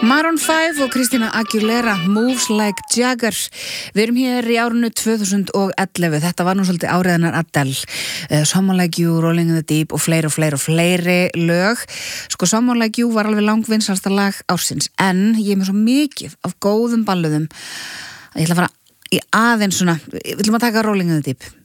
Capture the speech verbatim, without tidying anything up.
Maroon five og Christina Aguilera, Moves Like Jagger. Við erum hér í árinu tvö þúsund og ellefu. Þetta var nú svolítið áriðanar Adele, uh, Someone Like You, Rolling in the Deep og fleiri og fleiri og fleiri lög. Sko, Someone Like You var alveg langvinsælsta lag ársins, en ég er með svo mikið af góðum balluðum að ég ætla að fara í aðeins svona, við ætlum að taka Rolling in the Deep.